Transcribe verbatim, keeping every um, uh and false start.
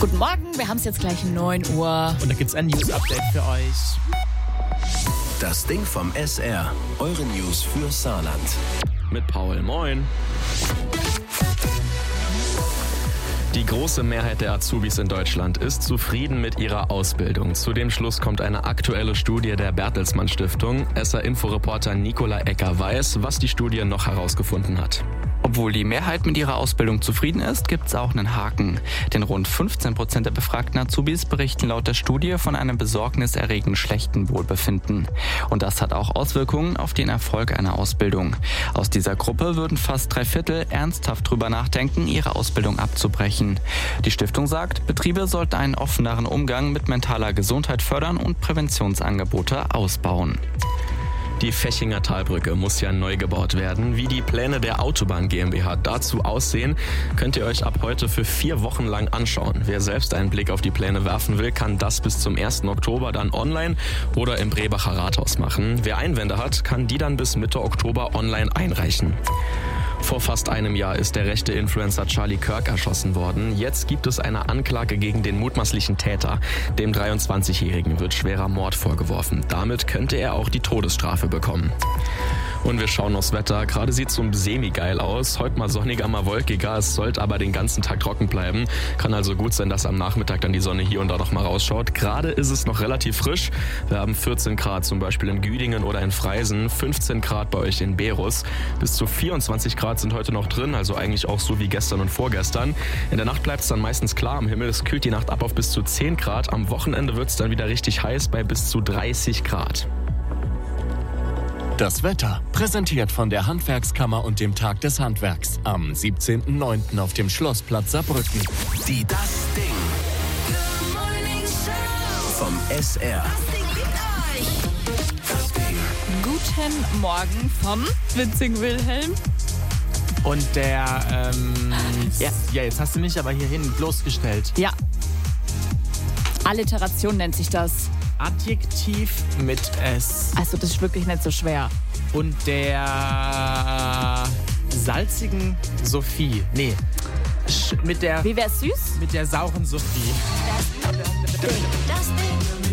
Guten Morgen, wir haben es jetzt gleich neun Uhr. Und da gibt's ein News-Update für euch. Das Ding vom S R. Eure News für Saarland. Mit Paul. Moin. Die große Mehrheit der Azubis in Deutschland ist zufrieden mit ihrer Ausbildung. Zu dem Schluss kommt eine aktuelle Studie der Bertelsmann Stiftung. S R-Inforeporter Nicola Ecker weiß, was die Studie noch herausgefunden hat. Obwohl die Mehrheit mit ihrer Ausbildung zufrieden ist, gibt es auch einen Haken. Denn rund fünfzehn Prozent der befragten Azubis berichten laut der Studie von einem besorgniserregend schlechten Wohlbefinden. Und das hat auch Auswirkungen auf den Erfolg einer Ausbildung. Aus dieser Gruppe würden fast drei Viertel ernsthaft drüber nachdenken, ihre Ausbildung abzubrechen. Die Stiftung sagt, Betriebe sollten einen offeneren Umgang mit mentaler Gesundheit fördern und Präventionsangebote ausbauen. Die Fechinger Talbrücke muss ja neu gebaut werden. Wie die Pläne der Autobahn GmbH dazu aussehen, könnt ihr euch ab heute für vier Wochen lang anschauen. Wer selbst einen Blick auf die Pläne werfen will, kann das bis zum ersten Oktober dann online oder im Brebacher Rathaus machen. Wer Einwände hat, kann die dann bis Mitte Oktober online einreichen. Vor fast einem Jahr ist der rechte Influencer Charlie Kirk erschossen worden. Jetzt gibt es eine Anklage gegen den mutmaßlichen Täter. Dem dreiundzwanzigjährigen wird schwerer Mord vorgeworfen. Damit könnte er auch die Todesstrafe bekommen. Und wir schauen aufs Wetter. Gerade sieht es so semi-geil aus. Heute mal sonniger, mal wolkiger. Es sollte aber den ganzen Tag trocken bleiben. Kann also gut sein, dass am Nachmittag dann die Sonne hier und da noch mal rausschaut. Gerade ist es noch relativ frisch. Wir haben vierzehn Grad zum Beispiel in Güdingen oder in Freisen, fünfzehn Grad bei euch in Berus. Bis zu vierundzwanzig Grad sind heute noch drin, also eigentlich auch so wie gestern und vorgestern. In der Nacht bleibt es dann meistens klar am Himmel. Es kühlt die Nacht ab auf bis zu zehn Grad. Am Wochenende wird es dann wieder richtig heiß bei bis zu dreißig Grad. Das Wetter, präsentiert von der Handwerkskammer und dem Tag des Handwerks. Am siebzehnten neunten auf dem Schlossplatz Saarbrücken. Die Das Ding. Vom S R. Guten Morgen vom witzigen Wilhelm. Und der, ähm, Ja. ja, jetzt hast du mich aber hierhin bloßgestellt. Ja. Alliteration nennt sich das. Adjektiv mit S. Also das ist wirklich nicht so schwer. Und der salzigen Sophie. Nee, sch- mit der, Wie wär's süß? mit der sauren Sophie. Das Ding.